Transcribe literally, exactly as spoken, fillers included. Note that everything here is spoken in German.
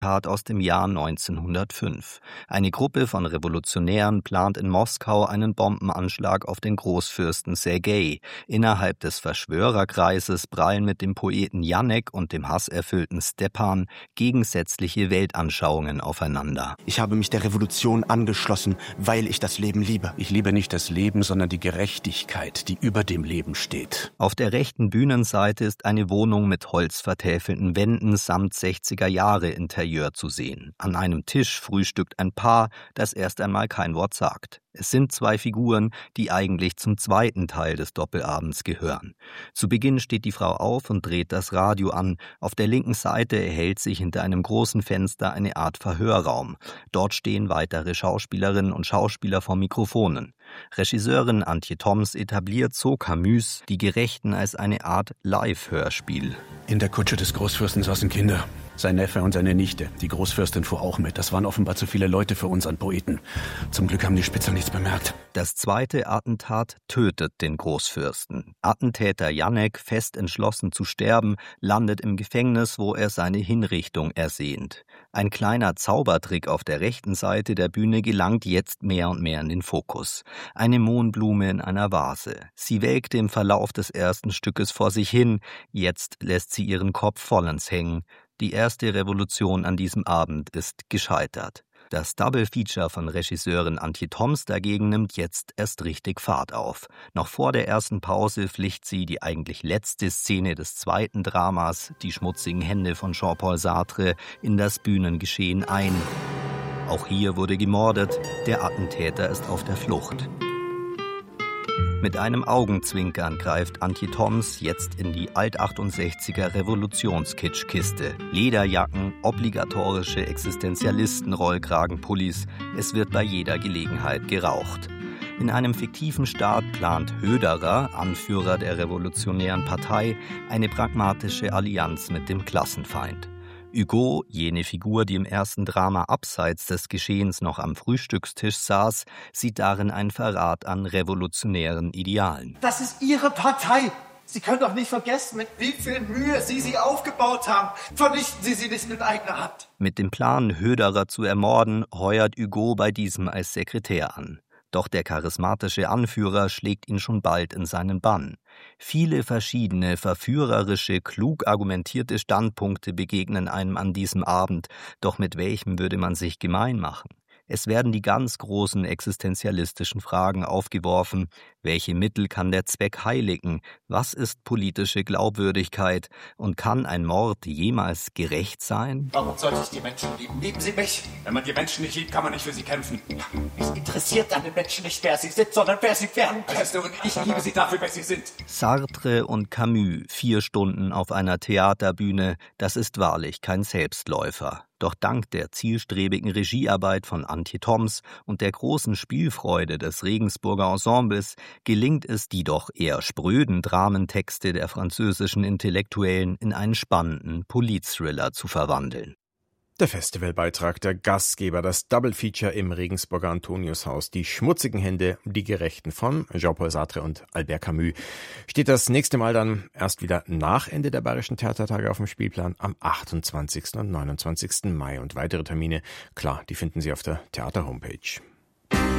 Tat aus dem Jahr neunzehnhundertfünf. Eine Gruppe von Revolutionären plant in Moskau einen Bombenanschlag auf den Großfürsten Sergei. Innerhalb des Verschwörerkreises prallen mit dem Poeten Janek und dem hasserfüllten Stepan gegensätzliche Weltanschauungen aufeinander. Ich habe mich der Revolution angeschlossen, weil ich das Leben liebe. Ich liebe nicht das Leben, sondern die Gerechtigkeit, die über dem Leben steht. Auf der rechten Bühnenseite ist eine Wohnung mit holzvertäfelten Wänden samt sechziger Jahre Interieur zu sehen. An einem Tisch frühstückt ein Paar, das erst einmal kein Wort sagt. Es sind zwei Figuren, die eigentlich zum zweiten Teil des Doppelabends gehören. Zu Beginn steht die Frau auf und dreht das Radio an. Auf der linken Seite erhält sich hinter einem großen Fenster eine Art Verhörraum. Dort stehen weitere Schauspielerinnen und Schauspieler vor Mikrofonen. Regisseurin Antje Thoms etabliert so Camus Die Gerechten als eine Art Live-Hörspiel. In der Kutsche des Großfürsten saßen Kinder. Sein Neffe und seine Nichte. Die Großfürstin fuhr auch mit. Das waren offenbar zu viele Leute für unseren Poeten. Zum Glück haben die Spitzel nichts bemerkt. Das zweite Attentat tötet den Großfürsten. Attentäter Janek, fest entschlossen zu sterben, landet im Gefängnis, wo er seine Hinrichtung ersehnt. Ein kleiner Zaubertrick auf der rechten Seite der Bühne gelangt jetzt mehr und mehr in den Fokus. Eine Mohnblume in einer Vase. Sie welkt im Verlauf des ersten Stückes vor sich hin. Jetzt lässt sie ihren Kopf vollends hängen. Die erste Revolution an diesem Abend ist gescheitert. Das Double Feature von Regisseurin Antje Thoms dagegen nimmt jetzt erst richtig Fahrt auf. Noch vor der ersten Pause pflicht sie die eigentlich letzte Szene des zweiten Dramas, Die schmutzigen Hände von Jean-Paul Sartre, in das Bühnengeschehen ein. Auch hier wurde gemordet, der Attentäter ist auf der Flucht. Mit einem Augenzwinkern greift Antje Thoms jetzt in die Alt-achtundsechziger Revolutionskitschkiste. Lederjacken, obligatorische Existenzialisten-Rollkragenpullis, es wird bei jeder Gelegenheit geraucht. In einem fiktiven Staat plant Höderer, Anführer der Revolutionären Partei, eine pragmatische Allianz mit dem Klassenfeind. Hugo, jene Figur, die im ersten Drama abseits des Geschehens noch am Frühstückstisch saß, sieht darin einen Verrat an revolutionären Idealen. Das ist Ihre Partei. Sie können doch nicht vergessen, mit wie viel Mühe Sie sie aufgebaut haben. Vernichten Sie sie nicht mit eigener Hand. Mit dem Plan, Höderer zu ermorden, heuert Hugo bei diesem als Sekretär an. Doch der charismatische Anführer schlägt ihn schon bald in seinen Bann. Viele verschiedene, verführerische, klug argumentierte Standpunkte begegnen einem an diesem Abend, doch mit welchem würde man sich gemein machen? Es werden die ganz großen existenzialistischen Fragen aufgeworfen. Welche Mittel kann der Zweck heiligen? Was ist politische Glaubwürdigkeit? Und kann ein Mord jemals gerecht sein? Warum sollte ich die Menschen lieben? Lieben Sie mich? Wenn man die Menschen nicht liebt, kann man nicht für sie kämpfen. Es interessiert an den Menschen nicht, wer sie sind, sondern wer sie werden. Ich liebe sie dafür, wer sie sind. Sartre und Camus, vier Stunden auf einer Theaterbühne, das ist wahrlich kein Selbstläufer. Doch dank der zielstrebigen Regiearbeit von Antje Thoms und der großen Spielfreude des Regensburger Ensembles gelingt es, die doch eher spröden Dramentexte der französischen Intellektuellen in einen spannenden Polit-Thriller zu verwandeln. Der Festivalbeitrag der Gastgeber, das Double Feature im Regensburger Antoniushaus, Die schmutzigen Hände, die Gerechten von Jean-Paul Sartre und Albert Camus, steht das nächste Mal dann erst wieder nach Ende der Bayerischen Theatertage auf dem Spielplan am achtundzwanzigsten und neunundzwanzigsten Mai. Und weitere Termine, klar, die finden Sie auf der Theater-Homepage.